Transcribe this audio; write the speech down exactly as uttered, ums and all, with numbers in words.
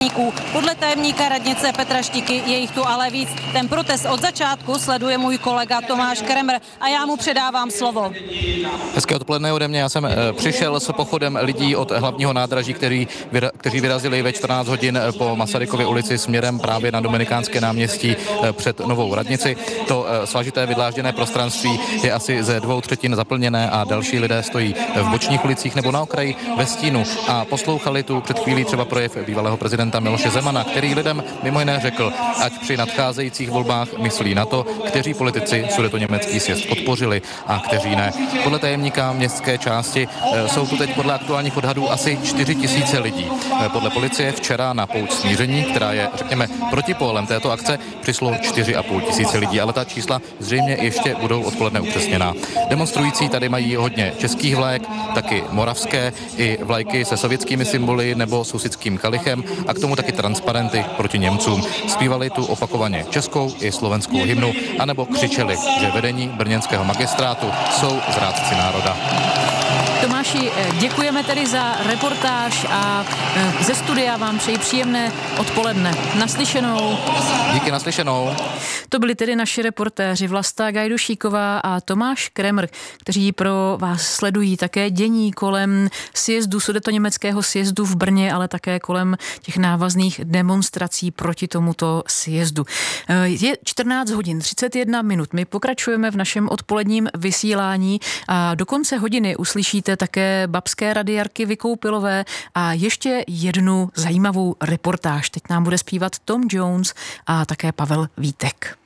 Podle tajemníka radnice Petra Štiky je jich tu ale víc. Ten protest od začátku sleduje můj kolega Tomáš Kremr a já mu předávám slovo. Hezké odpoledne ode mě. Já jsem přišel s pochodem lidí od hlavního nádraží, který, kteří vyrazili ve čtrnáct hodin po Masarykově ulici směrem právě na Dominikánské náměstí před novou radnici. To svážité vydlážděné prostranství je asi ze dvou třetin zaplněné a další lidé stojí v bočních ulicích nebo na okraji ve stínu a poslouchali tu před chvílí třeba projev bývalého prezidenta Miloše Zemana, který lidem mimo jiné řekl, ať při nadcházejících volbách myslí na to, kteří politici sudetoněmecký sjezd podpořili a kteří ne. Podle tajemníka městské části jsou tu teď podle aktuálních odhadů asi čtyři tisíce lidí. Podle policie včera na pouť smíření, která je, řekněme, protipólem této akce, přišlo čtyři a půl tisíce lidí, ale ta čísla zřejmě ještě budou odpoledne upřesněná. Demonstrující tady mají hodně českých vlajek, taky moravské, i vlajky se sovětskými symboly nebo s husitským kalichem a k tomu taky transparenty proti Němcům. Zpívali tu opakovaně českou i slovenskou hymnu, anebo křičeli, že vedení brněnského magistrátu jsou zrádci národa. Tomáši, děkujeme tedy za reportáž a ze studia vám přeji příjemné odpoledne. Naslyšenou. Díky, naslyšenou. To byli tedy naši reportéři Vlasta Gajdušíková a Tomáš Kremr, kteří pro vás sledují také dění kolem sjezdu, sudetoněmeckého sjezdu v Brně, ale také kolem těch návazných demonstrací proti tomuto sjezdu. Je čtrnáct hodin třicet jedna minut. My pokračujeme v našem odpoledním vysílání a do konce hodiny uslyšíte také babské radiarky Vykoupilové a ještě jednu zajímavou reportáž. Teď nám bude zpívat Tom Jones a také Pavel Vítek.